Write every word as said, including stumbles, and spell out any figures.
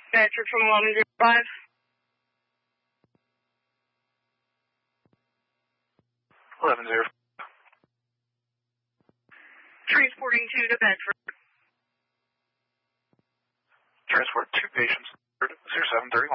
Bedford from eleven zero five. eleven zero. Transporting two to Bedford. Transport two patients, zero seven three.